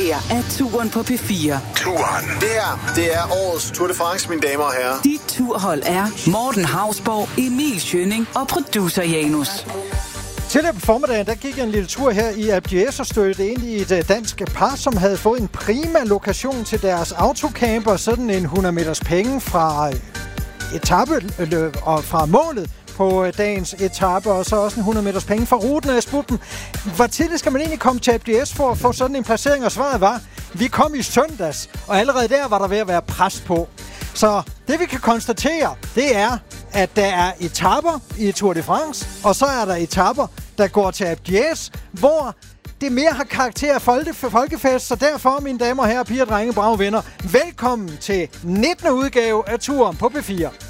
her er Touren på P4. Touren. Det er årets Tour de France, mine damer og herrer. Dit turhold er Morten Hausborg, Emil Schønning og producer Janus. Tidligere på formiddagen, der gik jeg en lille tur her i Alpe d'Huez og stødte ind i et dansk par, som havde fået en prima lokation til deres autocamper. Sådan en 100 meters penge fra etape og fra målet på dagens etape, og så også en 100 meters penge fra ruten. Jeg spurgte dem, hvor tidligt skal man egentlig komme til Alpe d'Huez for at få sådan en placering? Og svaret var, vi kom i søndags, og allerede der var der ved at være pres på. Så det vi kan konstatere, det er, at der er etaper i Tour de France, og så er der etaper, der går til Alpe d'Huez, hvor det mere har karakter af folkefest. Så derfor, mine damer og herrer, piger, drenge, brave venner, velkommen til 19. udgave af Touren på P4.